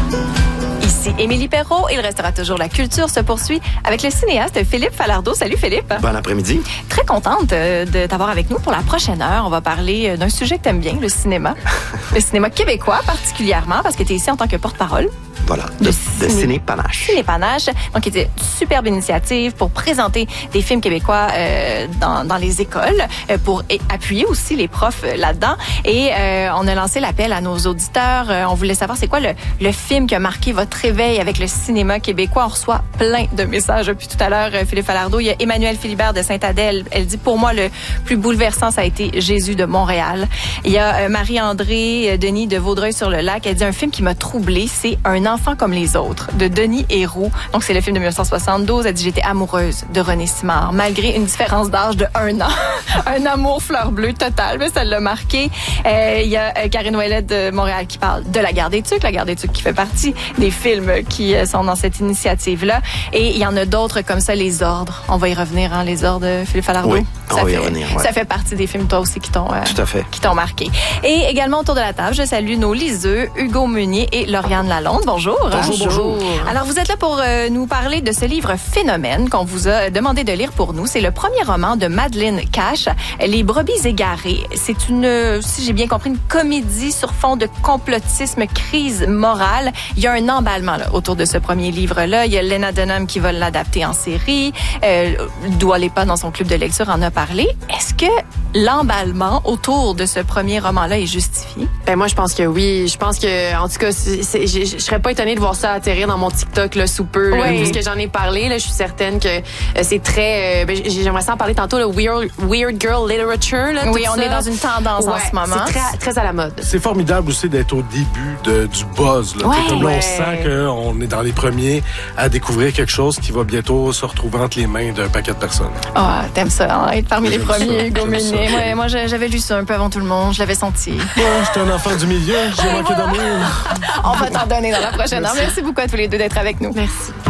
Ici Émilie Perrault. Il restera toujours la culture se poursuit avec le cinéaste Philippe Falardeau. Salut Philippe. Bon après-midi. Très contente de t'avoir avec nous pour la prochaine heure. On va parler d'un sujet que t'aimes bien, le cinéma. Le cinéma québécois particulièrement parce que tu es ici en tant que porte-parole. Voilà, de Ciné Panache. Ciné Panache, donc qui était une superbe initiative pour présenter des films québécois dans les écoles, pour appuyer aussi les profs là-dedans. Et on a lancé l'appel à nos auditeurs. On voulait savoir c'est quoi le film qui a marqué votre réveil avec le cinéma québécois. On reçoit plein de messages. Puis tout à l'heure, Philippe Falardeau, il y a Emmanuelle Philibert de Sainte-Adèle. Elle dit, pour moi, le plus bouleversant, ça a été Jésus de Montréal. Il y a Marie-André Denis de Vaudreuil-sur-le-Lac. Elle dit, un film qui m'a troublée, c'est Un enfant comme les autres, de Denis Héroux. Donc, c'est le film de 1972. Elle dit, j'étais amoureuse de René Simard, malgré une différence d'âge de 1 an. Un amour fleur bleue total, mais ça l'a marqué. Il y a Karine Ouellet de Montréal qui parle de La Guerre des Tucs. La Guerre des Tucs qui fait partie des films qui sont dans cette initiative-là. Et il y en a d'autres comme ça, Les Ordres. On va y revenir, hein, Les Ordres, Philippe Falardeau. Oui, on va y revenir. Ouais. Ça fait partie des films, toi aussi, qui t'ont tout à fait. Qui t'ont marqué. Et également, autour de la table, je salue nos liseux, Hugo Meunier et Lauriane Lalonde. Bonjour. Bonjour. Alors, vous êtes là pour nous parler de ce livre Phénomène qu'on vous a demandé de lire pour nous. C'est le premier roman de Madeleine Cash, Les brebis égarées. C'est une, si j'ai bien compris, une comédie sur fond de complotisme, crise morale. Il y a un emballement là, autour de ce premier livre-là. Il y a Lena Dunham qui va l'adapter en série. Dua Lipa, dans son club de lecture, en a parlé. Est-ce que l'emballement autour de ce premier roman-là est justifié? Ben moi, je pense que oui. Je pense que, en tout cas, je serais pas étonnée de voir ça atterrir dans mon TikTok là, sous peu. Là, oui. Puisque j'en ai parlé, là, je suis certaine que c'est très... j'aimerais ça en parler tantôt, le weird girl literature. Là, oui, tout on ça. est dans une tendance en ce moment. C'est très, très à la mode. C'est formidable aussi d'être au début du buzz. Là. Ouais. Comme là, on sent qu'on est dans les premiers à découvrir quelque chose qui va bientôt se retrouver entre les mains d'un paquet de personnes. Ah, t'aimes ça, hein, être parmi les premiers, Hugo J'aime Meunier. ça. Ouais, moi, j'avais lu ça un peu avant tout le monde. Je l'avais senti. J'étais un enfant du milieu, j'ai manqué d'amour. On va t'en donner dans la prochaine heure. Merci beaucoup à tous les deux d'être avec nous. Merci.